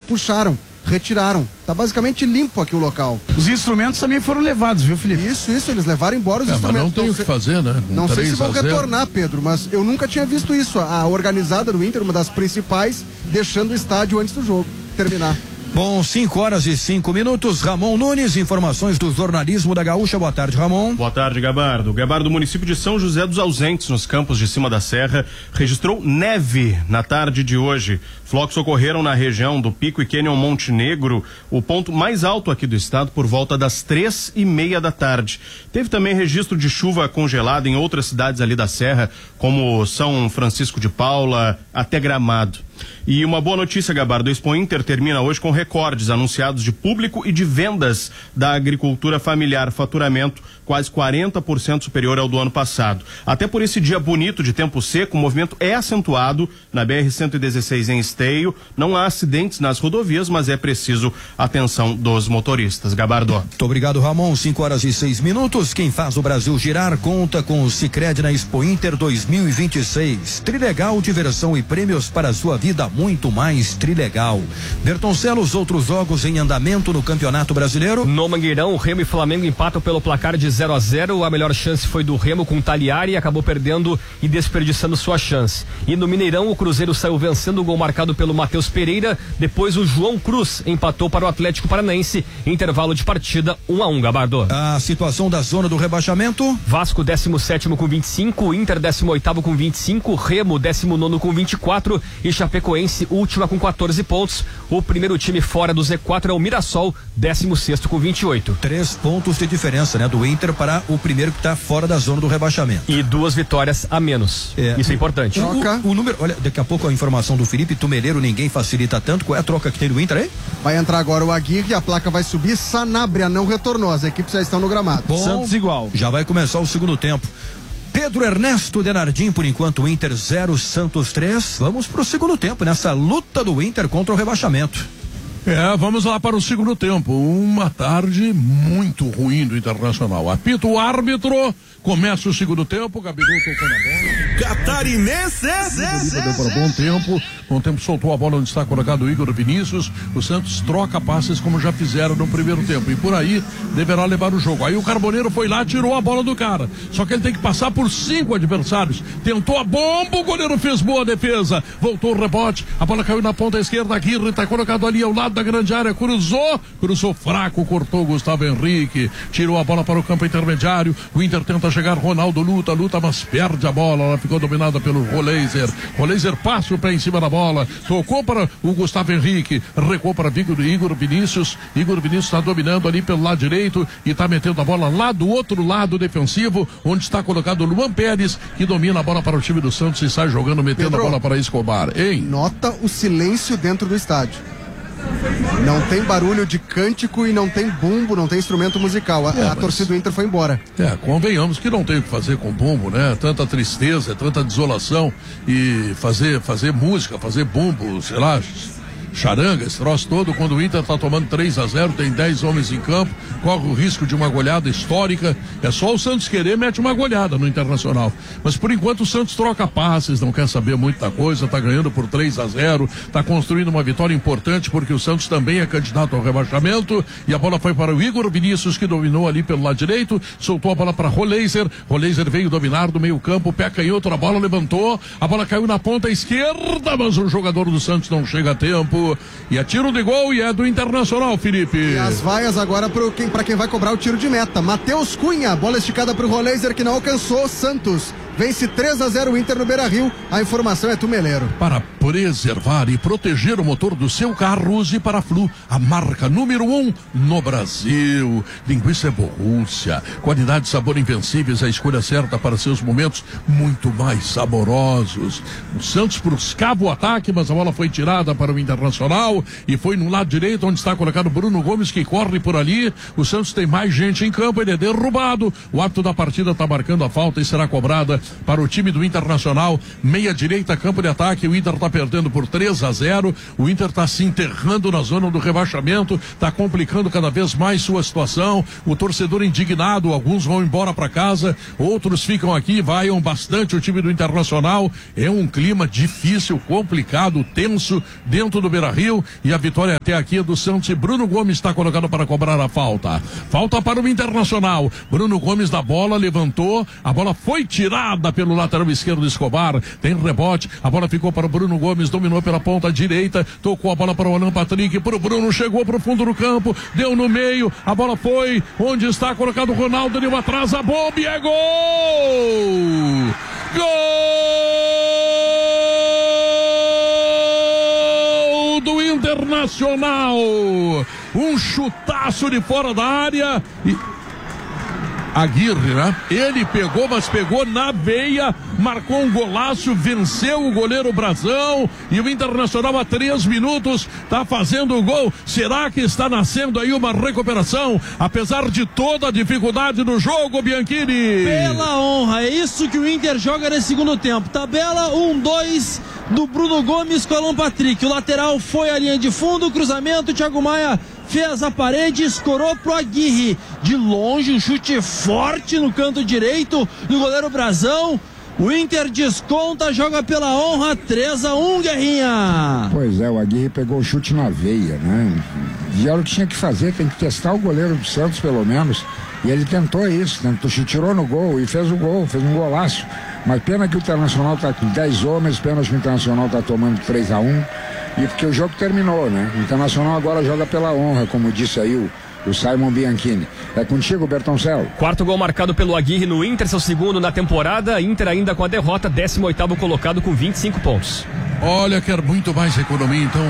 puxaram, retiraram. Tá basicamente limpo aqui o local. Os instrumentos também foram levados, viu, Felipe? Isso, eles levaram embora os instrumentos. Mas não tem o que fazer, né? Não sei se vão retornar, Pedro, mas eu nunca tinha visto isso. A organizada do Inter, uma das principais, deixando o estádio antes do jogo terminar. Bom, 5h05. Ramon Nunes, informações do jornalismo da Gaúcha. Boa tarde, Ramon. Boa tarde, Gabardo. O Gabardo do município de São José dos Ausentes, nos campos de cima da serra, registrou neve na tarde de hoje. Flocos ocorreram na região do Pico e Canyon Monte Negro, o ponto mais alto aqui do estado, por volta das 3:30 da tarde. Teve também registro de chuva congelada em outras cidades ali da serra, como São Francisco de Paula, até Gramado. E uma boa notícia, Gabardo, o Expo Inter termina hoje com recordes anunciados de público e de vendas da agricultura familiar, faturamento quase 40% superior ao do ano passado. Até por esse dia bonito de tempo seco, o movimento é acentuado na BR-116 em Esteio. Não há acidentes nas rodovias, mas é preciso atenção dos motoristas. Gabardo. Muito obrigado, Ramon. 5h06. Quem faz o Brasil girar conta com o Sicredi na Expo Inter 2026. Trilegal, diversão e prêmios para a sua vida, muito mais Trilegal. Bertoncello, outros jogos em andamento no Campeonato Brasileiro. No Mangueirão, Remo e Flamengo empatam pelo placar de 0-0. A melhor chance foi do Remo com Taliari e acabou perdendo e desperdiçando sua chance. E no Mineirão, o Cruzeiro saiu vencendo o gol marcado pelo Matheus Pereira. Depois o João Cruz empatou para o Atlético Paranaense. Intervalo de partida 1-1, Gabardo. A situação da zona do rebaixamento: Vasco 17º com 25, Inter 18º com 25, Remo 19º com 24 e Chapecoense última com 14 pontos. O primeiro time fora do Z4 é o Mirassol, 16º com 28. 3 pontos de diferença, né, do Inter para o primeiro que está fora da zona do rebaixamento. E 2 vitórias a menos. Isso é importante. O número, olha, daqui a pouco a informação do Felipe Tumeleiro, ninguém facilita tanto. Qual é a troca que tem do Inter aí? Vai entrar agora o Aguirre, a placa vai subir. Sanabria não retornou, as equipes já estão no gramado. Bom, Santos igual. Já vai começar o segundo tempo. Pedro Ernesto Denardim, por enquanto, Inter 0, Santos 3. Vamos pro segundo tempo, nessa luta do Inter contra o rebaixamento. Vamos lá para o segundo tempo. Uma tarde muito ruim do Internacional. Apita o árbitro, começa o segundo tempo, Gabigol tocou na bola. Catarinense! Deu para bom tempo. Bom tempo soltou a bola onde está colocado o Igor Vinícius. O Santos troca passes como já fizeram no primeiro tempo. E por aí deverá levar o jogo. Aí o Carboneiro foi lá, tirou a bola do cara. Só que ele tem que passar por 5 adversários. Tentou a bomba, o goleiro fez boa defesa. Voltou o rebote, a bola caiu na ponta esquerda. Aguirre está colocado ali ao lado da grande área. Cruzou fraco, cortou Gustavo Henrique. Tirou a bola para o campo intermediário. O Inter tenta chegar, Ronaldo luta, mas perde a bola. Ela ficou dominada pelo Roleiser. Roleiser passa o pé em cima da bola, tocou para o Gustavo Henrique, recuou para Igor Vinícius. Igor Vinícius está dominando ali pelo lado direito e está metendo a bola lá do outro lado defensivo, onde está colocado o Luan Pérez, que domina a bola para o time do Santos e sai jogando, metendo a bola para Escobar. Nota o silêncio dentro do estádio. Não tem barulho de cântico e não tem bumbo, não tem instrumento musical. A torcida do Inter foi embora. Convenhamos que não tem o que fazer com bumbo, né? Tanta tristeza, tanta desolação e fazer música, fazer bumbo, sei lá, charanga, esse troço todo, quando o Inter tá tomando 3-0, tem 10 homens em campo, corre o risco de uma goleada histórica. É só o Santos querer, mete uma goleada no Internacional. Mas por enquanto o Santos troca passes, não quer saber muito da coisa, tá ganhando por 3-0, tá construindo uma vitória importante, porque o Santos também é candidato ao rebaixamento. E a bola foi para o Igor Vinícius, que dominou ali pelo lado direito, soltou a bola para Roleiser. Roleiser veio dominar do meio campo, pé canhoto, a bola levantou, a bola caiu na ponta esquerda, mas o jogador do Santos não chega a tempo. E é tiro de gol e é do Internacional, Felipe. E as vaias agora para quem vai cobrar o tiro de meta. Matheus Cunha, bola esticada para o Roleiser, que não alcançou. Santos vence 3-0 o Inter no Beira-Rio. A informação é Tumeleiro. Para preservar e proteger o motor do seu carro, use Paraflu, a marca número 1 no Brasil. Linguiça é Borrússia, qualidade e sabor invencíveis, a escolha certa para seus momentos muito mais saborosos. O Santos buscava o ataque, mas a bola foi tirada para o Internacional e foi no lado direito, onde está colocado Bruno Gomes, que corre por ali. O Santos tem mais gente em campo, ele é derrubado. O árbitro da partida está marcando a falta e será cobrada para o time do Internacional. Meia direita, campo de ataque. O Inter está perdendo por 3-0. O Inter está se enterrando na zona do rebaixamento, está complicando cada vez mais sua situação. O torcedor indignado, alguns vão embora para casa, outros ficam aqui, vaiam bastante o time do Internacional. É um clima difícil, complicado, tenso dentro do Beira-Rio, e a vitória até aqui é do Santos, e Bruno Gomes está colocado para cobrar a falta. Falta para o Internacional. Bruno Gomes da bola, levantou, a bola foi tirada pelo lateral esquerdo Escobar, tem rebote, a bola ficou para o Bruno Gomes, dominou pela ponta direita, tocou a bola para o Alan Patrick, para o Bruno, chegou para o fundo do campo, deu no meio, a bola foi onde está colocado o Ronaldo, deu atrás, a bomba e é gol! Gol do Internacional! Um chutaço de fora da área e Aguirre, né? Ele pegou, mas pegou na veia, marcou um golaço, venceu o goleiro Brazão, e o Internacional há 3 minutos está fazendo o gol. Será que está nascendo aí uma recuperação, apesar de toda a dificuldade do jogo, Bianchini? Pela honra, é isso que o Inter joga nesse segundo tempo. Tabela 1-2 do Bruno Gomes com o Alan Patrick. O lateral foi à linha de fundo, cruzamento, Thiago Maia fez a parede, escorou pro Aguirre. De longe, um chute forte no canto direito do goleiro Brazão. O Inter desconta, joga pela honra, 3-1, Guerrinha. Pois é, o Aguirre pegou o chute na veia, né? E era o que tinha que fazer, tem que testar o goleiro do Santos, pelo menos. E ele tentou isso, tirou no gol e fez o gol, fez um golaço. Mas pena que o Internacional tá com 10 homens, pena que o Internacional tá tomando 3-1. E porque o jogo terminou, né? O Internacional agora joga pela honra, como disse aí o Simon Bianchini. É contigo, Bertoncel. Quarto gol marcado pelo Aguirre no Inter, seu segundo na temporada. Inter ainda com a derrota, 18º colocado com 25 pontos. Olha, quer muito mais economia, então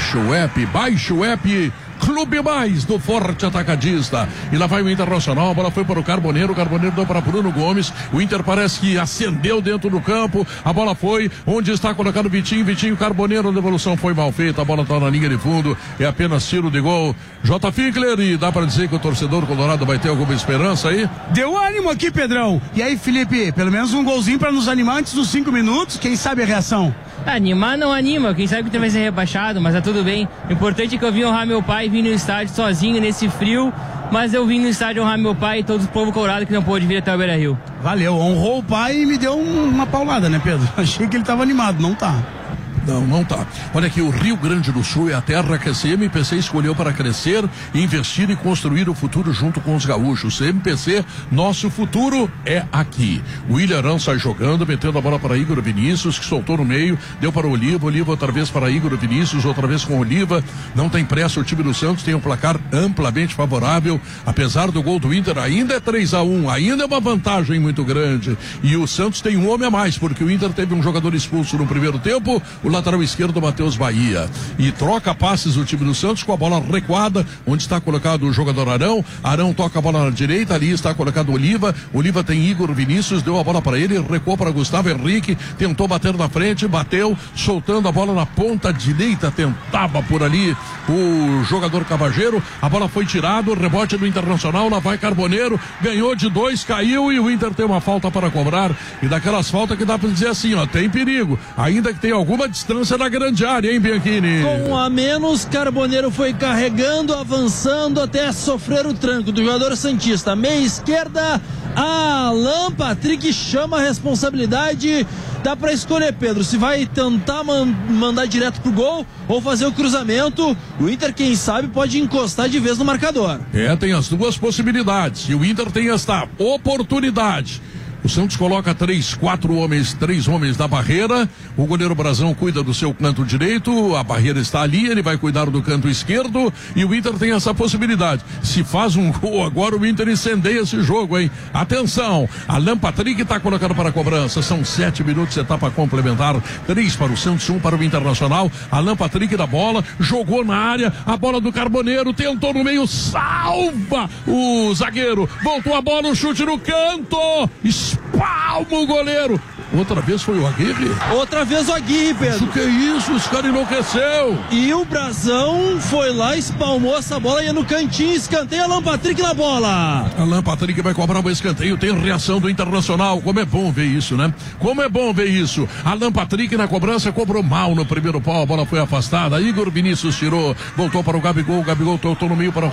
baixe o app Clube Mais do Forte Atacadista. E lá vai o Internacional, a bola foi para o Carboneiro deu para Bruno Gomes. O Inter parece que acendeu dentro do campo, a bola foi onde está colocado Vitinho, Carboneiro, a devolução foi mal feita, a bola está na linha de fundo, é apenas tiro de gol. J. Finkler, e dá para dizer que o torcedor colorado vai ter alguma esperança aí? Deu ânimo aqui, Pedrão. E aí, Felipe, pelo menos um golzinho para nos animar antes dos 5 minutos, quem sabe a reação? Animar não anima, quem sabe que vai ser rebaixado, mas tá tudo bem. O importante é que eu vim honrar meu pai, vim no estádio sozinho nesse frio, mas eu vim no estádio honrar meu pai e todo o povo colorado que não pôde vir até o Beira-Rio. Valeu, honrou o pai e me deu uma paulada, né, Pedro? Achei que ele tava animado, não tá. Não tá. Olha aqui, o Rio Grande do Sul é a terra que a CMPC escolheu para crescer, investir e construir o futuro junto com os gaúchos. CMPC, nosso futuro é aqui. O Ilharão sai jogando, metendo a bola para Igor Vinícius, que soltou no meio, deu para o Oliva outra vez para Igor Vinícius, outra vez com Oliva. Não tem pressa, o time do Santos tem um placar amplamente favorável, apesar do gol do Inter, ainda é 3-1, ainda é uma vantagem muito grande. E o Santos tem um homem a mais, porque o Inter teve um jogador expulso no primeiro tempo, o lateral esquerdo, Matheus Bahia. E troca passes o time do Santos com a bola recuada, onde está colocado o jogador Arão. Arão toca a bola na direita, ali está colocado Oliva. Oliva tem Igor Vinícius, deu a bola para ele, recuou para Gustavo Henrique, tentou bater na frente, bateu, soltando a bola na ponta direita, tentava por ali o jogador Cavageiro. A bola foi tirada, rebote do Internacional, lá vai Carboneiro, ganhou de 2, caiu, e o Inter tem uma falta para cobrar. E daquelas faltas que dá para dizer assim, ó, tem perigo, ainda que tem alguma distância na grande área, hein, Bianchini? Com a menos, Carboneiro foi carregando, avançando até sofrer o tranco do jogador santista. Meia esquerda, Alan Patrick chama a responsabilidade. Dá pra escolher, Pedro, se vai tentar mandar direto pro gol ou fazer o cruzamento. O Inter, quem sabe, pode encostar de vez no marcador. Tem as duas possibilidades, e o Inter tem esta oportunidade. O Santos coloca 3 homens na barreira. O goleiro Brazão cuida do seu canto direito. A barreira está ali, ele vai cuidar do canto esquerdo. E o Inter tem essa possibilidade. Se faz um gol agora, o Inter incendeia esse jogo, hein? Atenção, Alan Patrick está colocado para a cobrança. São 7 minutos, etapa complementar. 3 para o Santos, 1 para o Internacional. Alan Patrick da bola, jogou na área. A bola do Carboneiro, tentou no meio, salva o zagueiro. Voltou a bola, o chute no canto. Espalma o goleiro. Outra vez foi o Aguirre? Outra vez o Aguirre, Pedro. O que é isso? Os caras enlouqueceu. E o Brazão foi lá, espalmou essa bola, ia no cantinho, escanteio, Alan Patrick na bola. Alan Patrick vai cobrar o escanteio, tem reação do Internacional. Como é bom ver isso, né? Como é bom ver isso. Alan Patrick na cobrança cobrou mal no primeiro pau, a bola foi afastada. Igor Vinícius tirou, voltou para o Gabigol voltou no meio para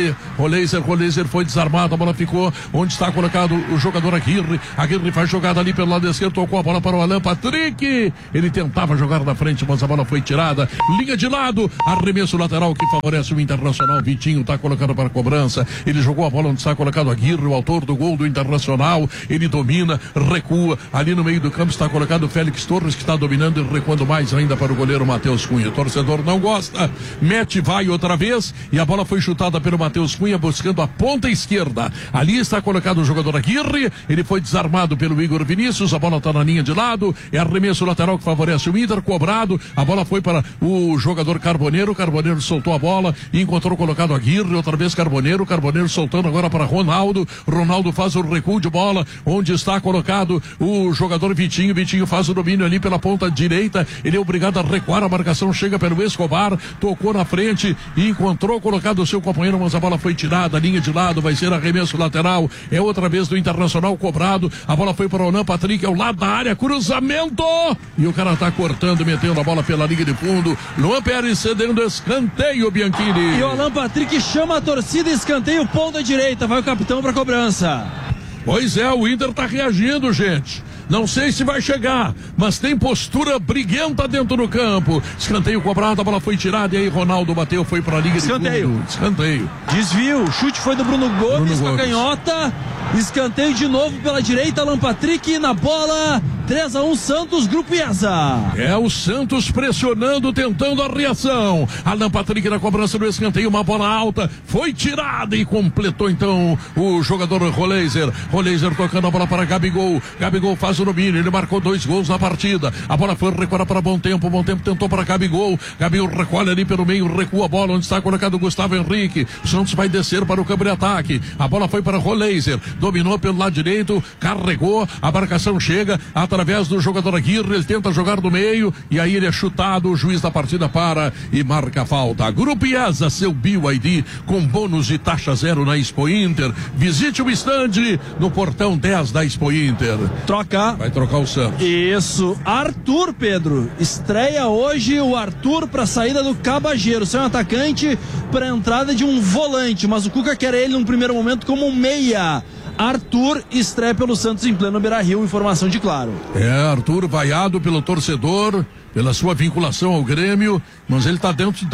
Roleiser foi desarmado, a bola ficou onde está colocado o jogador Aguirre faz jogada ali pelo lado esquerdo, tocou a bola para o Alan Patrick, ele tentava jogar na frente, mas a bola foi tirada, linha de lado, arremesso lateral que favorece o Internacional. Vitinho está colocando para a cobrança, ele jogou a bola onde está colocado Aguirre, o autor do gol do Internacional, ele domina, recua, ali no meio do campo está colocado o Félix Torres, que está dominando e recuando mais ainda para o goleiro Matheus Cunha. O torcedor não gosta, mete, vai outra vez, e a bola foi chutada pelo Matheus Cunha, buscando a ponta esquerda. Ali está colocado o jogador Aguirre, ele foi desarmado pelo Igor Vinícius, a bola está na linha de lado, é arremesso lateral que favorece o Inter, cobrado, a bola foi para o jogador Carboneiro soltou a bola e encontrou colocado Aguirre, outra vez Carboneiro soltando agora para Ronaldo faz o recuo de bola, onde está colocado o jogador Vitinho faz o domínio ali pela ponta direita, ele é obrigado a recuar, a marcação chega pelo Escobar, tocou na frente e encontrou colocado o seu companheiro, mas a bola foi tirada, linha de lado, vai ser arremesso lateral, é outra vez do Internacional cobrado, a bola foi para o Alan Patrick, ao lado da área, cruzamento, e o cara tá cortando, metendo a bola pela linha de fundo, Luan Pérez cedendo escanteio, Bianchini. E o Alan Patrick chama a torcida, escanteio, ponta direita, vai o capitão para cobrança. Pois é, o Inter tá reagindo, gente. Não sei se vai chegar, mas tem postura briguenta dentro do campo. Escanteio cobrado, a bola foi tirada e aí Ronaldo bateu, foi para a liga de fundo. Escanteio. Desvio, o chute foi do Bruno Gomes com a canhota. Escanteio de novo pela direita, Alan Patrick na bola. 3-1 Santos, Grupo IESA. É o Santos pressionando, tentando a reação. Alan Patrick na cobrança do escanteio, uma bola alta, foi tirada e completou então o jogador Roleiser tocando a bola para Gabigol faz o domínio, ele marcou 2 gols na partida, a bola foi recuada para Bom Tempo tentou para Gabigol recolhe ali pelo meio, recua a bola onde está colocado o Gustavo Henrique, o Santos vai descer para o campo de ataque, a bola foi para Roleiser, dominou pelo lado direito, carregou, a marcação chega através do jogador Aguirre, ele tenta jogar do meio e aí ele é chutado, o juiz da partida para e marca a falta. Grupo IESA, seu BYD com bônus de taxa zero na Expo Inter, visite o estande no portão 10 da Expo Inter. Vai trocar o Santos. Isso, Arthur, Pedro, estreia hoje o Arthur para a saída do Cabageiro, seu atacante para a entrada de um volante, mas o Cuca quer ele num primeiro momento como um meia. Arthur estreia pelo Santos em pleno Beira-Rio, informação de Claro. Arthur vaiado pelo torcedor, pela sua vinculação ao Grêmio, mas ele tá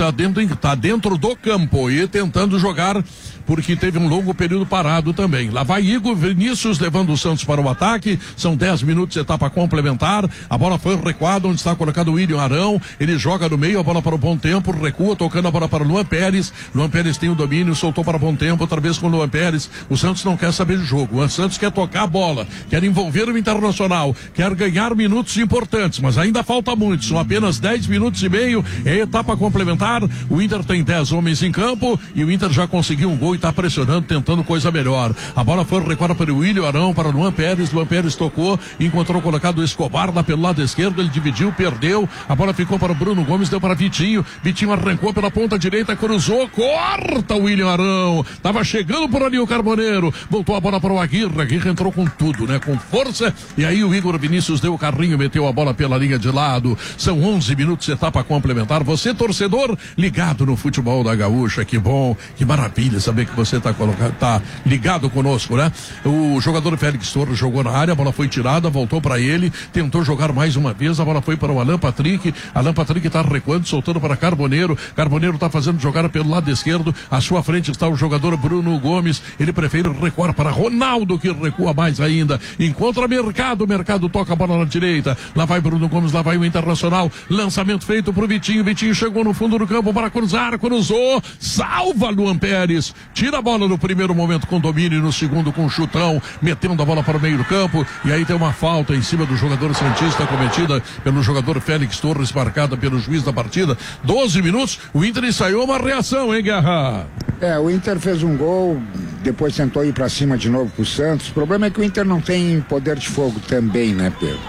dentro do campo e tentando jogar, porque teve um longo período parado também. Lá vai Igor Vinícius levando o Santos para o ataque, são 10 minutos, etapa complementar, a bola foi recuada, onde está colocado o William Arão, ele joga no meio, a bola para o Bom Tempo, recua, tocando a bola para o Luan Pérez tem o domínio, soltou para o Bom Tempo, outra vez com o Luan Pérez, o Santos não quer saber de jogo, o Santos quer tocar a bola, quer envolver o Internacional, quer ganhar minutos importantes, mas ainda falta muito, são apenas 10 minutos e meio, é etapa complementar, o Inter tem 10 homens em campo, e o Inter já conseguiu um gol e está pressionando, tentando coisa melhor. A bola foi recuada para o William Arão, para o Luan Pérez tocou, encontrou colocado o Escobar lá pelo lado esquerdo, ele dividiu, perdeu, a bola ficou para o Bruno Gomes, deu para Vitinho arrancou pela ponta direita, cruzou, corta o William Arão, tava chegando por ali o Carboneiro, voltou a bola para o Aguirre entrou com tudo, né, com força, e aí o Igor Vinícius deu o carrinho, meteu a bola pela linha de lado, são 11 minutos, etapa complementar, você torcedor, ligado no futebol da Gaúcha, que bom, que maravilha saber que você tá ligado conosco, né? O jogador Félix Torres jogou na área, a bola foi tirada, voltou para ele, tentou jogar mais uma vez, a bola foi para o Alan Patrick tá recuando, soltando para Carboneiro tá fazendo jogada pelo lado esquerdo, à sua frente está o jogador Bruno Gomes, ele prefere recuar para Ronaldo, que recua mais ainda, encontra Mercado toca a bola na direita, lá vai Bruno Gomes, lá vai o Internacional, lançamento feito pro Vitinho chegou no fundo do campo para cruzou, salva Luan Pérez, tira a bola no primeiro momento com domínio e no segundo com chutão, metendo a bola para o meio do campo, e aí tem uma falta em cima do jogador santista cometida pelo jogador Félix Torres, marcada pelo juiz da partida. 12 minutos, o Inter ensaiou uma reação, hein, Guerra? O Inter fez um gol, depois tentou ir para cima de novo com o Santos. O problema é que o Inter não tem poder de fogo também, né, Pedro?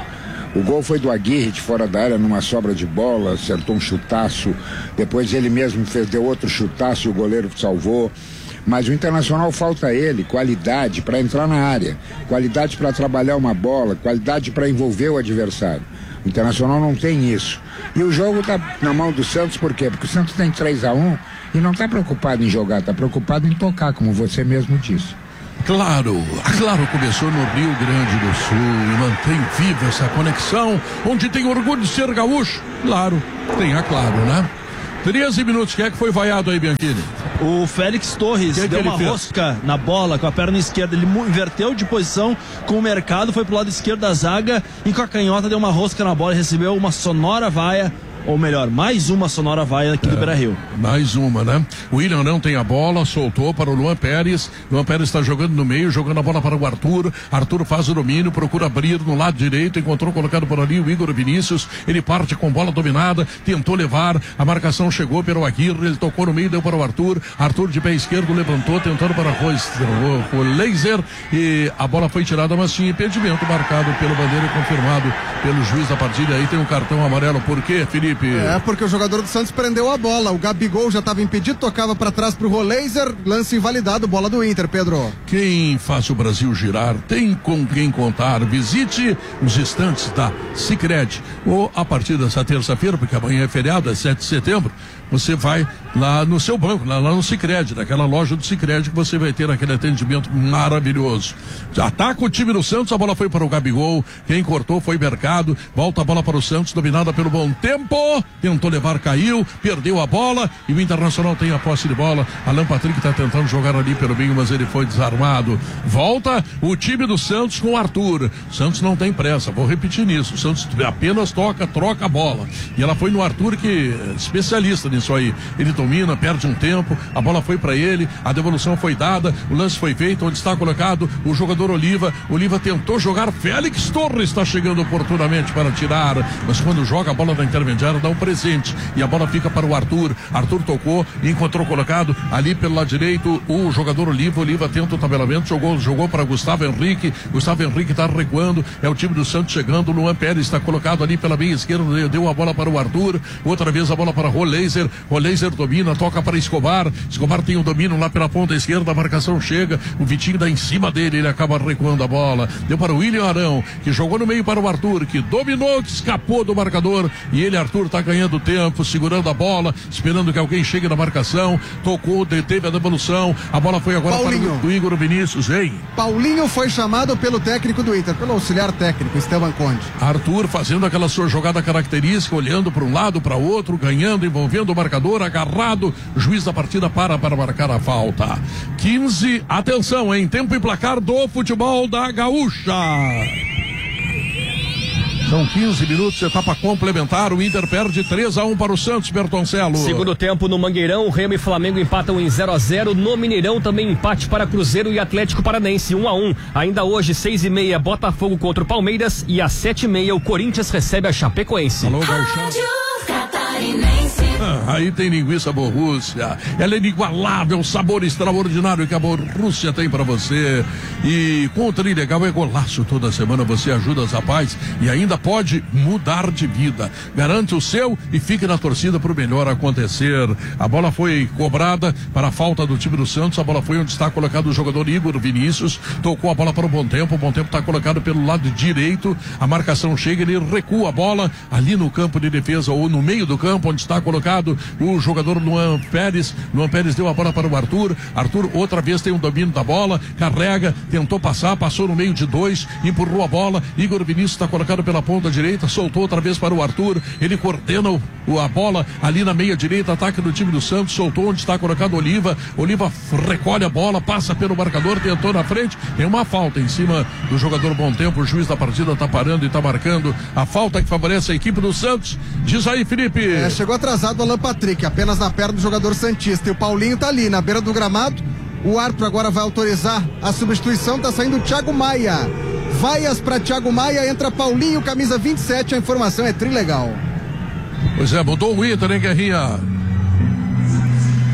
O gol foi do Aguirre de fora da área numa sobra de bola, acertou um chutaço, depois ele mesmo deu outro chutaço e o goleiro salvou. Mas o Internacional falta a ele qualidade para entrar na área, qualidade para trabalhar uma bola, qualidade para envolver o adversário. O Internacional não tem isso. E o jogo está na mão do Santos, por quê? Porque o Santos tem 3-1 e não está preocupado em jogar, está preocupado em tocar, como você mesmo disse. Claro, a Claro começou no Rio Grande do Sul e mantém viva essa conexão, onde tem orgulho de ser gaúcho. Claro, tem a Claro, né? 13 minutos, quem é que foi vaiado aí, Bianchini? O Félix Torres deu uma rosca na bola com a perna esquerda, ele inverteu de posição com o Mercado, foi pro lado esquerdo da zaga e com a canhota deu uma rosca na bola e recebeu uma sonora vaia. Ou melhor, mais uma sonora vaia aqui do Beira-Rio. Mais uma, né? O William não tem a bola, soltou para o Luan Pérez. Luan Pérez está jogando no meio, jogando a bola para o Arthur. Arthur faz o domínio, procura abrir no lado direito, encontrou colocado por ali o Igor Vinícius. Ele parte com bola dominada, tentou levar, a chegou pelo Aguirre, ele tocou no meio, deu para o Arthur. Arthur de pé esquerdo levantou, tentando para o Laser e a bola foi tirada, mas tinha impedimento marcado pelo bandeira e confirmado pelo juiz da partida. Aí tem um cartão amarelo, por quê, Felipe? É, porque o jogador do Santos prendeu a bola. O Gabigol já estava impedido, tocava para trás pro Roleiser, lance invalidado, bola do Inter, Pedro. Quem faz o Brasil girar tem com quem contar. Visite os estantes da Sicredi. Ou a partir dessa terça-feira, porque amanhã é feriado, é 7 de setembro, você vai lá no seu banco, lá no Sicredi, naquela loja do Sicredi, que você vai ter aquele atendimento maravilhoso. Ataca o time do Santos, a bola foi para o Gabigol, quem cortou foi Mercado, volta a bola para o Santos, dominada pelo Bom Tempo, tentou levar, caiu, perdeu a bola e o Internacional tem a posse de bola. Alan Patrick está tentando jogar ali pelo meio, mas ele foi desarmado. Volta o time do Santos com o Arthur. Santos não tem pressa, vou repetir nisso. O Santos apenas troca a bola. E ela foi no Arthur, que é especialista nisso aí. Ele domina, perde um tempo, a bola foi para ele, a devolução foi dada, o lance foi feito, onde está colocado o jogador Oliva. Oliva tentou jogar, Félix Torres está chegando oportunamente para tirar, mas quando joga a bola na intermediária dá um presente e a bola fica para o Arthur. Arthur tocou e encontrou colocado ali pelo lado direito o jogador Oliva. Oliva tenta o tabelamento, jogou para Gustavo Henrique. Gustavo Henrique está recuando, é o time do Santos chegando. Luan Pérez está colocado ali pela meia esquerda, deu a bola para o Arthur, outra vez a bola para Roleiser. Roleiser domina, toca para Escobar. Escobar tem o domínio lá pela ponta esquerda, a marcação chega, o Vitinho dá em cima dele, ele acaba recuando a bola. Deu para o William Arão, que jogou no meio para o Arthur, que dominou, que escapou do marcador, e ele, Arthur, está ganhando tempo, segurando a bola, esperando que alguém chegue na marcação. Tocou, deteve a devolução, a bola foi agora Paulinho. para o Igor Vinícius, hein? Paulinho foi chamado pelo técnico do Inter, pelo auxiliar técnico, Esteban Conde. Arthur fazendo aquela sua jogada característica, olhando para um lado, para outro, ganhando, envolvendo o marcador, agarrado, juiz da partida para marcar a falta. 15, atenção, em tempo e placar do futebol da Gaúcha. São 15 minutos, etapa complementar, o Inter perde 3-1 para o Santos, Bertoncello. Segundo tempo no Mangueirão, Remo e Flamengo empatam em 0-0, no Mineirão também empate para Cruzeiro e Atlético Paranaense, 1-1. Ainda hoje, 6h30, Botafogo contra o Palmeiras e às 7h30 o Corinthians recebe a Chapecoense. Alô, Gauchão. Aí tem linguiça Borrússia, ela é inigualável, sabor extraordinário que a Borrússia tem pra você. E com o Trilegal é golaço toda semana, você ajuda os rapazes e ainda pode mudar de vida. Garante o seu e fique na torcida pro melhor acontecer. A bola foi cobrada para a falta do time do Santos, a bola foi onde está colocado o jogador Igor Vinícius, tocou a bola para o Bom Tempo está colocado pelo lado direito, a marcação chega, ele recua a bola ali no campo de defesa ou no meio do campo, onde está colocado o jogador Luan Pérez. Luan Pérez deu a bola para o Arthur. Arthur outra vez tem o domínio da bola, carrega, tentou passar, passou no meio de dois, empurrou a bola. Igor Vinícius está colocado pela ponta direita, soltou outra vez para o Arthur. Ele coordena a bola ali na meia direita, ataque do time do Santos, soltou onde está colocado Oliva. Oliva recolhe a bola, passa pelo marcador, tentou na frente. Tem uma falta em cima do jogador Bom Tempo. O juiz da partida está parando e está marcando a falta que favorece a equipe do Santos. Diz aí, Felipe. Chegou atrasado o Alan Patrick, apenas na perna do jogador santista. E o Paulinho tá ali, na beira do gramado. O árbitro agora vai autorizar a substituição, tá saindo o Thiago Maia. Vaias para Thiago Maia, entra Paulinho, camisa 27, a informação é Trilegal. Pois é, mudou o Inter, hein, Guerrinha?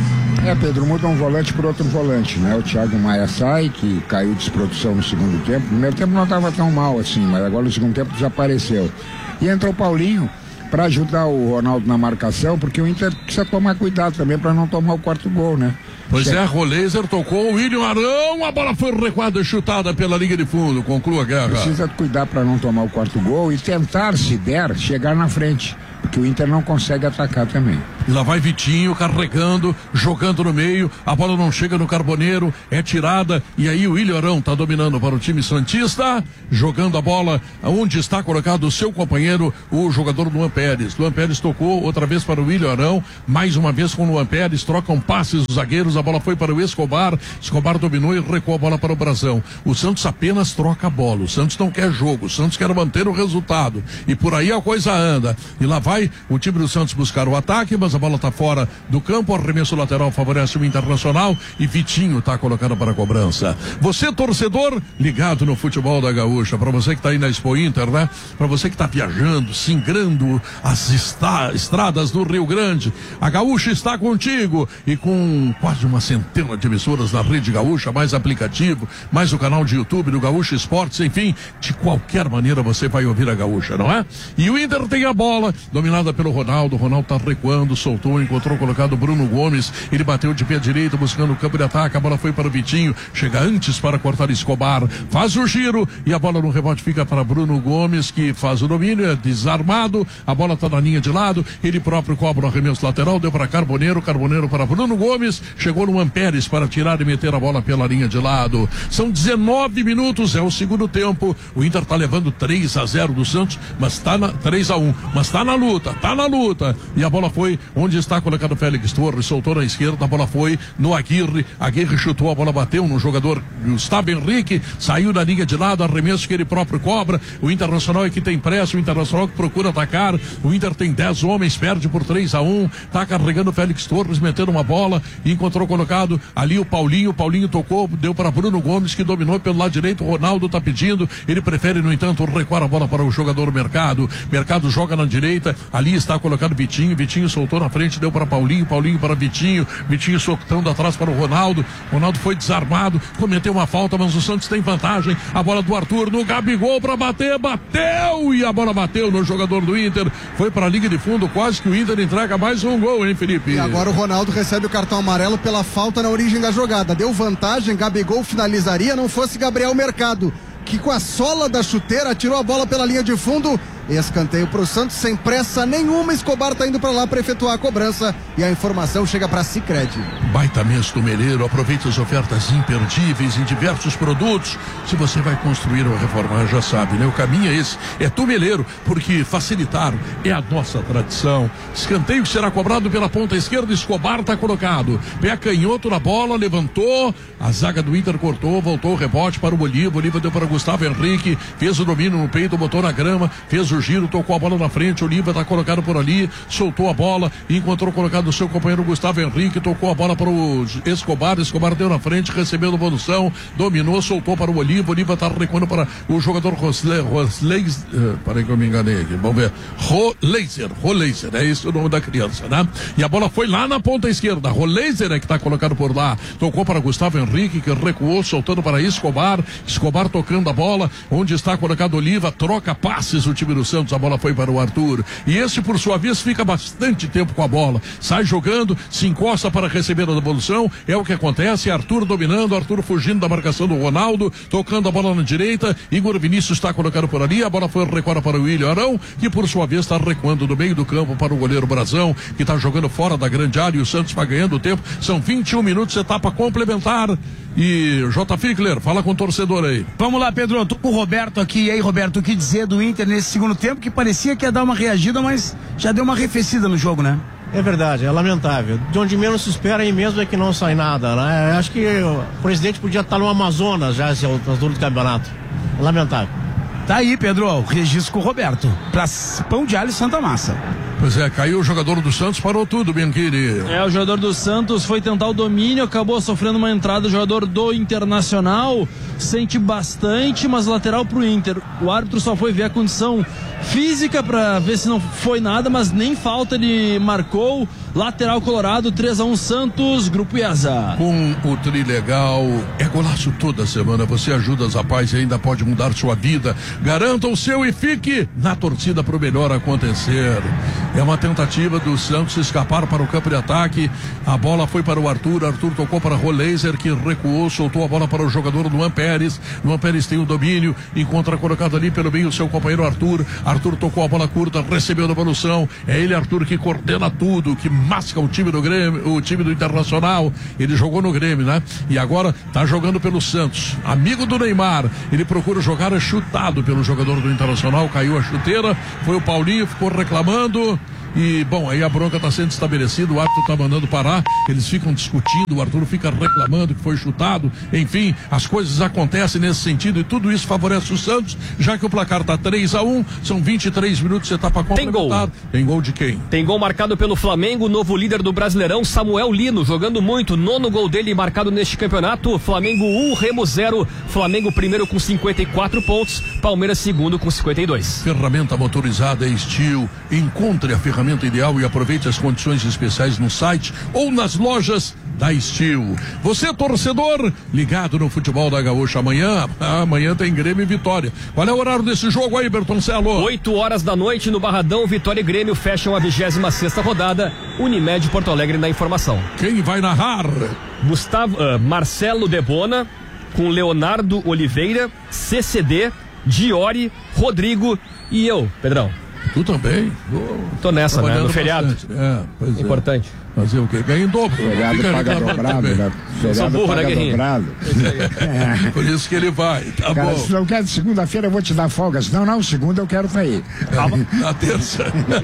Pedro, muda um volante por outro volante, né? O Thiago Maia sai, que caiu de desprodução no segundo tempo. No primeiro tempo não estava tão mal assim, mas agora no segundo tempo desapareceu. E entrou o Paulinho para ajudar o Ronaldo na marcação, porque o Inter precisa tomar cuidado também para não tomar o quarto gol, né? Pois é, Roleiser tocou o William Arão, a bola foi recuada e chutada pela linha de fundo. Conclua a guerra. Precisa cuidar para não tomar o quarto gol e tentar, se der, chegar na frente, porque o Inter não consegue atacar também. E lá vai Vitinho carregando, jogando no meio, a bola não chega no Carboneiro, é tirada, e aí o William Arão tá dominando para o time santista, jogando a bola onde está colocado o seu companheiro, o jogador Luan Pérez. Luan Pérez tocou outra vez para o William Arão, mais uma vez com o Luan Pérez, trocam passes os zagueiros, a bola foi para o Escobar dominou e recuou a bola para o Brasão. O Santos apenas troca a bola, o Santos não quer jogo, o Santos quer manter o resultado, e por aí a coisa anda, e lá vai o time do Santos buscar o ataque, mas a bola está fora do campo, arremesso lateral favorece o Internacional e Vitinho está colocado para a cobrança. Você, torcedor, ligado no futebol da Gaúcha, para você que está aí na Expo Inter, né? Para você que está viajando, singrando as estradas do Rio Grande, a Gaúcha está contigo, e com quase uma centena de emissoras na Rede Gaúcha, mais aplicativo, mais o canal de YouTube do Gaúcha Esportes, enfim, de qualquer maneira você vai ouvir a Gaúcha, não é? E o Inter tem a bola, dominada pelo Ronaldo está recuando, soltou, encontrou colocado o Bruno Gomes, ele bateu de pé direito buscando o campo de ataque, a bola foi para o Vitinho, chega antes para cortar Escobar, faz o giro e a bola no rebote fica para Bruno Gomes, que faz o domínio, é desarmado, a bola está na linha de lado, ele próprio cobra o arremesso lateral, deu para Carboneiro para Bruno Gomes, chegou no Luan Pérez para tirar e meter a bola pela linha de lado. São 19 minutos, é o segundo tempo, o Inter está levando 3-0 do Santos, mas está 3-1, mas está na luta, e a bola foi onde está colocado o Félix Torres, soltou na esquerda, a bola foi no Aguirre chutou, a bola bateu no jogador Gustavo Henrique, saiu da linha de lado, arremesso que ele próprio cobra, o Internacional é que tem pressa, o Internacional que procura atacar, o Inter tem 10 homens, perde por 3-1, tá carregando o Félix Torres, metendo uma bola, e encontrou colocado ali o Paulinho tocou, deu para Bruno Gomes, que dominou pelo lado direito, o Ronaldo tá pedindo, ele prefere no entanto recuar a bola para o jogador Mercado joga na direita, ali está colocado Vitinho soltou na frente, deu para Paulinho para Vitinho soltando atrás para o Ronaldo foi desarmado, cometeu uma falta, mas o Santos tem vantagem, a bola do Arthur no Gabigol para bater, bateu, e a bola bateu no jogador do Inter, foi para a linha de fundo, quase que o Inter entrega mais um gol, hein, Felipe? E agora o Ronaldo recebe o cartão amarelo pela falta na origem da jogada, deu vantagem, Gabigol finalizaria, não fosse Gabriel Mercado, que com a sola da chuteira tirou a bola pela linha de fundo. Escanteio pro Santos sem pressa nenhuma. Escobar tá indo para lá para efetuar a cobrança e a informação chega para Sicredi. Baita mês do Meleiro, aproveite as ofertas imperdíveis em diversos produtos. Se você vai construir ou reformar, já sabe, né? O caminho é esse, é do Meleiro, porque facilitar é a nossa tradição. Escanteio que será cobrado pela ponta esquerda, Escobar tá colocado, pé canhoto na bola, levantou, a zaga do Inter cortou, voltou o rebote para o Oliva deu para o Gustavo Henrique, fez o domínio no peito, botou na grama, fez o giro, tocou a bola na frente, Oliva tá colocado por ali, soltou a bola e encontrou colocado o seu companheiro Gustavo Henrique, tocou a bola para o Escobar deu na frente, recebeu devolução, dominou, soltou para o Oliva tá recuando para o jogador peraí que eu me enganei aqui, vamos ver, Roleiser, é esse o nome da criança, né? E a bola foi lá na ponta esquerda, Roleiser é que tá colocado por lá, tocou para Gustavo Henrique, que recuou, soltando para Escobar tocando a bola, onde está colocado Oliva, troca passes o time do Santos, a bola foi para o Arthur, e esse por sua vez fica bastante tempo com a bola, sai jogando, se encosta para receber a devolução, é o que acontece, Arthur dominando, Arthur fugindo da marcação do Ronaldo, tocando a bola na direita, Igor Vinícius está colocado por ali, a bola foi recuada para o William Arão, que por sua vez está recuando do meio do campo para o goleiro Brasão, que está jogando fora da grande área, e o Santos vai ganhando tempo, são 21 minutos, etapa complementar, e J. Fickler, fala com o torcedor aí. Vamos lá, Pedro, eu tô com o Roberto aqui, e aí, Roberto, o que dizer do Inter nesse segundo tempo, que parecia que ia dar uma reagida, mas já deu uma arrefecida no jogo, né? É verdade, é lamentável. De onde menos se espera aí mesmo é que não sai nada, né? Acho que o presidente podia estar no Amazonas já, esse altura do campeonato. É lamentável. Tá aí, Pedro, o registro com o Roberto, pra Pão de Alho e Santa Massa. Pois é, caiu o jogador do Santos, parou tudo, Bianchini. O jogador do Santos foi tentar o domínio, acabou sofrendo uma entrada, o jogador do Internacional sente bastante, mas lateral pro Inter. O árbitro só foi ver a condição física para ver se não foi nada, mas nem falta ele marcou. lateral colorado, 3-1 Santos, Grupo IESA. Com o Trilegal, é golaço toda semana, você ajuda as rapazes e ainda pode mudar sua vida. Garanta o seu e fique na torcida para o melhor acontecer. É uma tentativa do Santos escapar para o campo de ataque, a bola foi para o Arthur tocou para Roleiser, que recuou, soltou a bola para o jogador Luan Pérez tem o domínio, encontra colocado ali pelo meio o seu companheiro Arthur tocou a bola curta, recebeu a devolução, é ele Arthur que coordena tudo, que masca o time do Grêmio, o time do Internacional, ele jogou no Grêmio, né? E agora tá jogando pelo Santos, amigo do Neymar, ele procura jogar, é chutado pelo jogador do Internacional, caiu a chuteira, foi o Paulinho, ficou reclamando. E, bom, aí a bronca está sendo estabelecida, o árbitro está mandando parar, eles ficam discutindo, o Arthur fica reclamando que foi chutado, enfim, as coisas acontecem nesse sentido e tudo isso favorece o Santos, já que o placar está 3-1, são 23 minutos, etapa complementar. Tem gol de quem? Tem gol marcado pelo Flamengo, novo líder do Brasileirão, Samuel Lino, jogando muito, 9º gol dele marcado neste campeonato, Flamengo 1, Remo 0, Flamengo primeiro com 54 pontos, Palmeiras segundo com 52. Ferramenta motorizada é Steel, encontre a ferramenta ideal e aproveite as condições especiais no site ou nas lojas da Steel. Você, torcedor, ligado no futebol da Gaúcha, amanhã tem Grêmio e Vitória. Qual é o horário desse jogo aí, Bertoncelo? 8 horas da noite no Barradão, Vitória e Grêmio fecham a 26ª rodada, Unimed Porto Alegre na informação. Quem vai narrar? Marcelo Debona, com Leonardo Oliveira, CCD, Diori, Rodrigo e eu, Pedrão. Tu também? Tô nessa, né? No feriado. Pois importante. Fazer o quê? Ganha em dobro. Feriado paga dobrado, né? Feriado paga dobrado. Por isso que ele vai, tá cara, bom. Se não quer, segunda-feira eu vou te dar folga. Não, segunda eu quero sair. Na terça.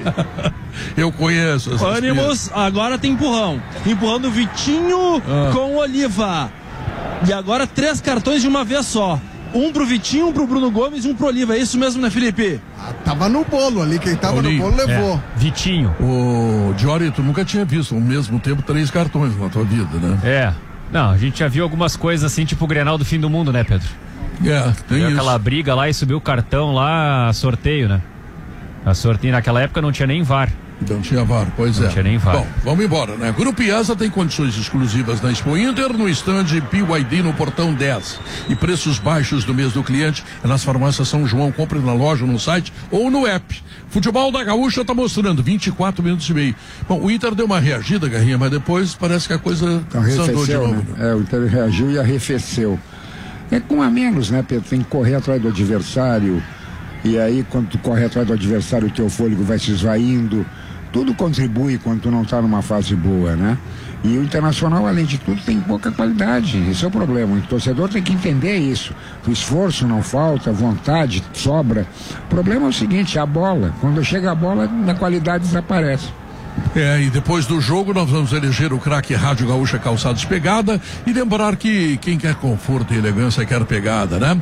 Eu conheço. Ânimos, agora tem empurrão. Empurrão do Vitinho com Oliva. E agora 3 cartões de uma vez só. Um pro Vitinho, um pro Bruno Gomes e um pro Oliva. É isso mesmo, né, Felipe? Tava no bolo ali, quem tava no bolo levou. Vitinho. O Diori, tu nunca tinha visto ao mesmo tempo 3 cartões na tua vida, né? Não, a gente já viu algumas coisas assim, tipo o Grenal do fim do mundo, né, Pedro? Tem isso. Aquela briga lá e subiu o cartão lá, sorteio, né? A sorteio naquela época não tinha nem VAR. Não tinha VAR, pois não tinha nem VAR. Bom, vamos embora, né? Grupo IESA tem condições exclusivas na Expo Inter, no estande BYD no portão 10. E preços baixos do mês do cliente é nas farmácias São João. Compre na loja, no site ou no app. Futebol da Gaúcha tá mostrando 24 minutos e meio. Bom, o Inter deu uma reagida, Garrinha, mas depois parece que a coisa desandou de novo. Né? O Inter reagiu e arrefeceu. É com a menos, né, Pedro? Tem que correr atrás do adversário. E aí, quando tu corre atrás do adversário, o teu fôlego vai se esvaindo. Tudo contribui quando tu não está numa fase boa, né? E o Internacional, além de tudo, tem pouca qualidade. Esse é o problema. O torcedor tem que entender isso. O esforço não falta, vontade sobra. O problema é o seguinte, a bola. Quando chega a bola, a qualidade desaparece. E depois do jogo nós vamos eleger o craque Rádio Gaúcha Calçados Pegada e lembrar que quem quer conforto e elegância quer pegada, né?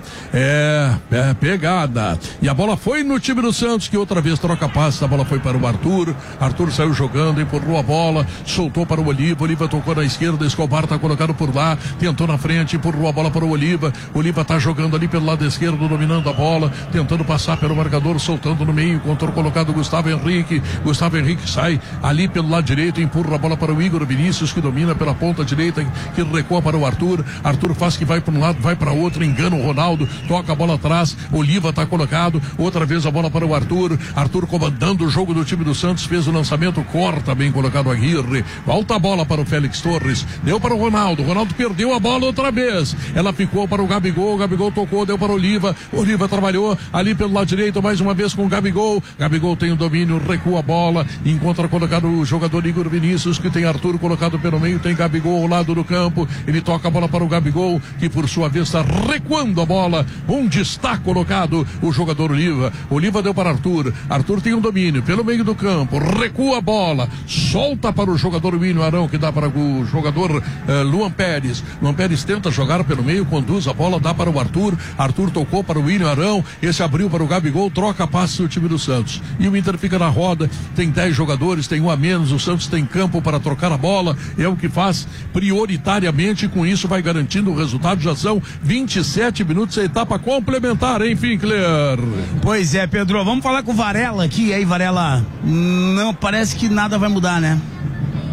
Pegada. E a bola foi no time do Santos, que outra vez troca passes, a bola foi para o Arthur saiu jogando, empurrou a bola, soltou para o Oliva tocou na esquerda, Escobar tá colocado por lá, tentou na frente, empurrou a bola para o Oliva tá jogando ali pelo lado esquerdo, dominando a bola, tentando passar pelo marcador, soltando no meio, controle colocado Gustavo Henrique sai ali pelo lado direito, empurra a bola para o Igor Vinícius, que domina pela ponta direita, que recua para o Arthur faz que vai para um lado, vai para outro, engana o Ronaldo, toca a bola atrás, Oliva está colocado, outra vez a bola para o Arthur comandando o jogo do time do Santos, fez o lançamento, corta, bem colocado a Aguirre, volta a bola para o Félix Torres, deu para o Ronaldo perdeu a bola outra vez, ela ficou para o Gabigol tocou, deu para o Oliva trabalhou ali pelo lado direito, mais uma vez com o Gabigol tem o domínio, recua a bola, encontra colocado o jogador Igor Vinícius, que tem Arthur colocado pelo meio, tem Gabigol ao lado do campo, ele toca a bola para o Gabigol, que por sua vez está recuando a bola, onde está colocado o jogador Oliva deu para Arthur tem um domínio pelo meio do campo, recua a bola, solta para o jogador William Arão, que dá para o jogador Luan Pérez tenta jogar pelo meio, conduz a bola, dá para o Arthur tocou para o William Arão, esse abriu para o Gabigol, troca passe o time do Santos, e o Inter fica na roda, tem 10 jogadores, tem um a menos, o Santos tem campo para trocar a bola, é o que faz prioritariamente, com isso vai garantindo o resultado, já são 27 minutos, a etapa complementar, hein, Finkler? Pois é, Pedro, vamos falar com o Varela aqui, aí Varela, não, parece que nada vai mudar, né?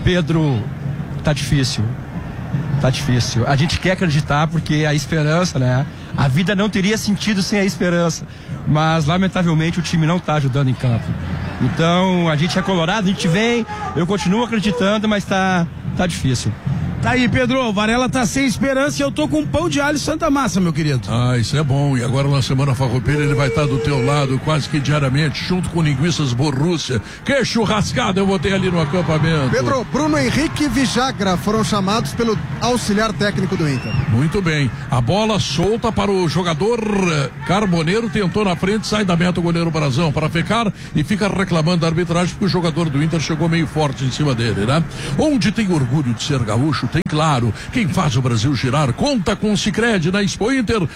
Pedro, tá difícil. Tá difícil. A gente quer acreditar porque a esperança, né? A vida não teria sentido sem a esperança. Mas, lamentavelmente, o time não tá ajudando em campo. Então, a gente é colorado, a gente vem, eu continuo acreditando, mas tá difícil. Tá aí, Pedro, o Varela tá sem esperança e eu tô com um pão de alho Santa Massa, meu querido. Ah, isso é bom. E agora na Semana Farroupilha ele vai estar do teu lado quase que diariamente, junto com linguiças Borrússia. Que churrascada eu vou ter ali no acampamento. Pedro, Bruno Henrique e Vijagra foram chamados pelo auxiliar técnico do Inter. Muito bem. A bola solta para o jogador Carboneiro, tentou na frente, sai da meta o goleiro Brazão para ficar e fica reclamando da arbitragem porque o jogador do Inter chegou meio forte em cima dele, né? Onde tem orgulho de ser gaúcho, tem claro. Quem faz o Brasil girar conta com o Sicredi na Expo Inter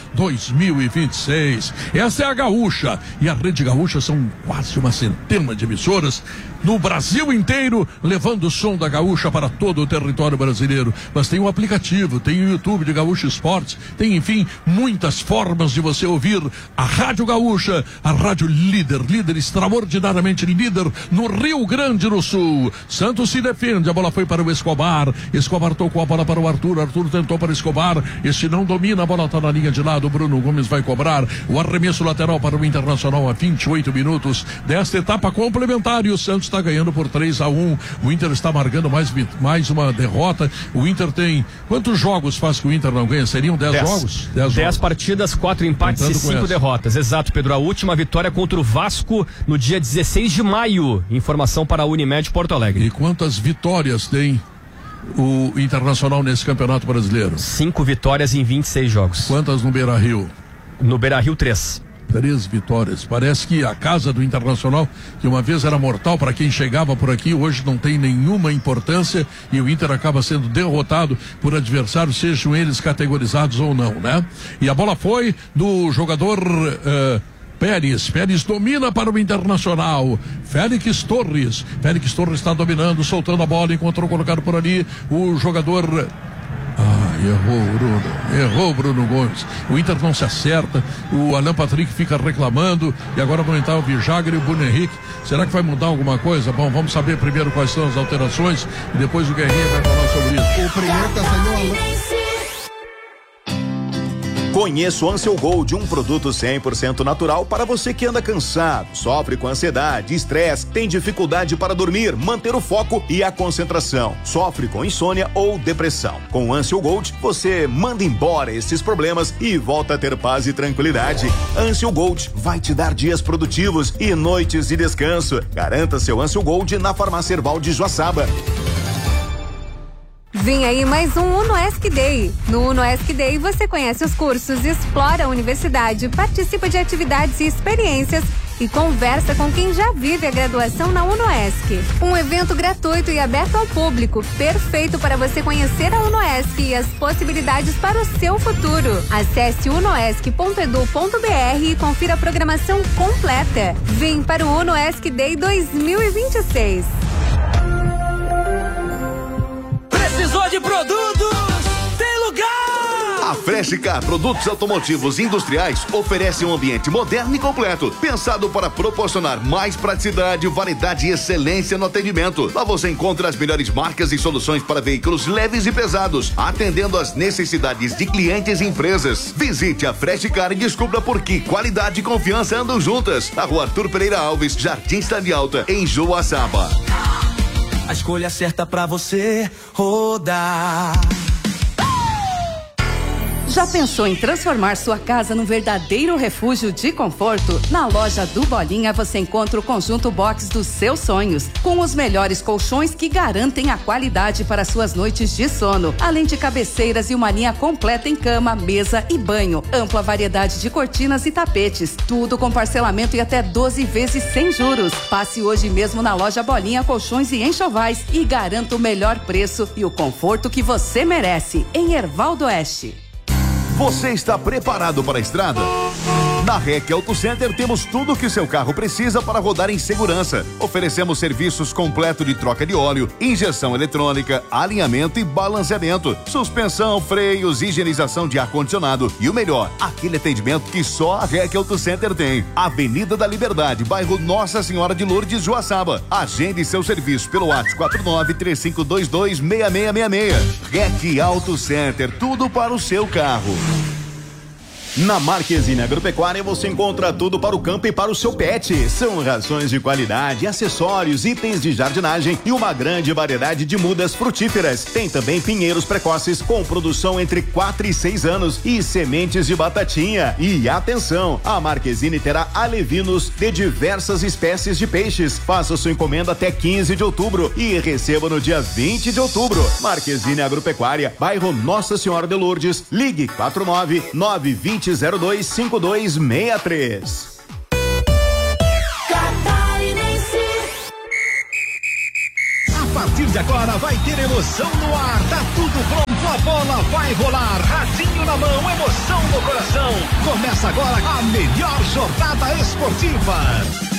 2026. Essa é a Gaúcha. E a Rede Gaúcha são quase uma centena de emissoras no Brasil inteiro, levando o som da Gaúcha para todo o território brasileiro. Mas tem o aplicativo, tem o YouTube de Gaúcha Esportes, tem, enfim, muitas formas de você ouvir a Rádio Gaúcha, a rádio líder extraordinariamente líder no Rio Grande do Sul. Santos se defende, a bola foi para o Escobar tocou a bola para o Arthur tentou para o Escobar, este não domina, a bola está na linha de lado, o Bruno Gomes vai cobrar o arremesso lateral para o Internacional a 28 minutos desta etapa complementar e o Santos está ganhando por 3-1. O Inter está marcando mais uma derrota. O Inter tem quantos jogos faz que o Inter não ganha? Seriam 10 jogos? 10 partidas, 4 empates e 5 derrotas. Exato, Pedro. A última vitória contra o Vasco no dia 16 de maio. Informação para a Unimed Porto Alegre. E quantas vitórias tem o Internacional nesse Campeonato Brasileiro? 5 vitórias em 26 jogos. Quantas no Beira-Rio? No Beira-Rio, 3. 3 vitórias. Parece que a casa do Internacional, que uma vez era mortal para quem chegava por aqui, hoje não tem nenhuma importância e o Inter acaba sendo derrotado por adversários, sejam eles categorizados ou não, né? E a bola foi do jogador Pérez domina para o Internacional. Félix Torres está dominando, soltando a bola, encontrou colocado por ali o jogador. Errou Bruno Gomes. O Inter não se acerta. O Alan Patrick fica reclamando. E agora vão entrar o Vijagra e o Bruno Henrique. Será que vai mudar alguma coisa? Bom, vamos saber primeiro quais são as alterações e depois o Guerrinha vai falar sobre isso. O primeiro que saindo Alan. Conheça o Ansel Gold, um produto 100% natural para você que anda cansado, sofre com ansiedade, estresse, tem dificuldade para dormir, manter o foco e a concentração, sofre com insônia ou depressão. Com o Ansel Gold, você manda embora esses problemas e volta a ter paz e tranquilidade. Ansel Gold vai te dar dias produtivos e noites de descanso. Garanta seu Ansel Gold na Farmácia Herbal de Joaçaba. Vem aí mais um UnoESC Day. No UnoESC Day você conhece os cursos, explora a universidade, participa de atividades e experiências e conversa com quem já vive a graduação na UnoESC. Um evento gratuito e aberto ao público, perfeito para você conhecer a UnoESC e as possibilidades para o seu futuro. Acesse unoesc.edu.br e confira a programação completa. Vem para o UnoESC Day 2026. Precisou de produtos? Tem lugar! A Frescar Produtos Automotivos Industriais oferece um ambiente moderno e completo, pensado para proporcionar mais praticidade, variedade e excelência no atendimento. Lá você encontra as melhores marcas e soluções para veículos leves e pesados, atendendo às necessidades de clientes e empresas. Visite a Frescar e descubra por que qualidade e confiança andam juntas. Na Rua Arthur Pereira Alves, Jardim Cidade Alta, em Joaçaba. A escolha certa pra você rodar. Já pensou em transformar sua casa num verdadeiro refúgio de conforto? Na loja do Bolinha você encontra o conjunto box dos seus sonhos, com os melhores colchões que garantem a qualidade para suas noites de sono, além de cabeceiras e uma linha completa em cama, mesa e banho, ampla variedade de cortinas e tapetes, tudo com parcelamento e até 12 vezes sem juros. Passe hoje mesmo na loja Bolinha Colchões e Enxovais e garanta o melhor preço e o conforto que você merece, em Herval do Oeste. Você está preparado para a estrada? Na REC Auto Center temos tudo o que seu carro precisa para rodar em segurança. Oferecemos serviços completos de troca de óleo, injeção eletrônica, alinhamento e balanceamento, suspensão, freios, higienização de ar-condicionado e o melhor, aquele atendimento que só a REC Auto Center tem. Avenida da Liberdade, bairro Nossa Senhora de Lourdes, Joaçaba. Agende seu serviço pelo WhatsApp 49-3522-6666. REC Auto Center, tudo para o seu carro. Na Marquezine Agropecuária você encontra tudo para o campo e para o seu pet. São rações de qualidade, acessórios, itens de jardinagem e uma grande variedade de mudas frutíferas. Tem também pinheiros precoces com produção entre 4 e 6 anos e sementes de batatinha. E atenção, a Marquezine terá alevinos de diversas espécies de peixes. Faça sua encomenda até 15 de outubro e receba no dia 20 de outubro. Marquezine Agropecuária, bairro Nossa Senhora de Lourdes. Ligue 499-2002-5263. A partir de agora vai ter emoção no ar, tá tudo pronto, a bola vai rolar, radinho na mão, emoção no coração. Começa agora a melhor jornada esportiva.